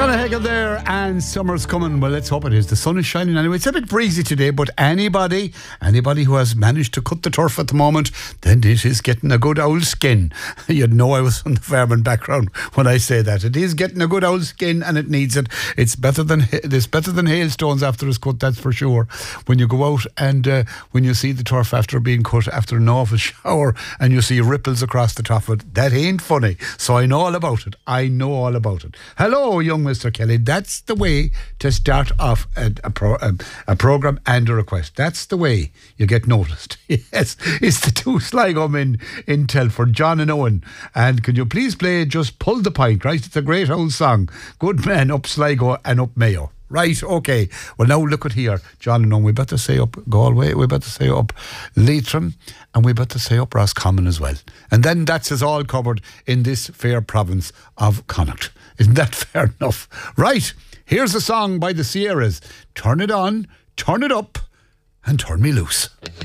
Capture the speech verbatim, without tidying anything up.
Donna Hagen there, and summer's coming. Well, let's hope it is. The sun is shining anyway. It's a bit breezy today, but anybody, anybody who has managed to cut the turf at the moment, then it is getting a good old skin. You'd know I was from the farming background when I say that. It is getting a good old skin, and it needs it. It's better than it's better than hailstones after it's cut, that's for sure. When you go out and uh, when you see the turf after being cut after an awful shower, and you see ripples across the top of it, that ain't funny. So I know all about it. I know all about it. Hello, young Mister Kelly. That's the way to start off a, a, pro, a, a programme and a request. That's the way you get noticed. Yes, it's the two Sligo men in Telford, John and Owen. And can you please play Just Pull the Pint, right? It's a great old song. Good man up Sligo and up Mayo. Right, okay. Well, now look at here, John and Owen. We better say up Galway, we better say up Leitrim, and we better say up Roscommon as well. And then that's us all covered in this fair province of Connacht. Isn't that fair enough? Right, here's a song by the Sierras. Turn it on, turn it up, and turn me loose.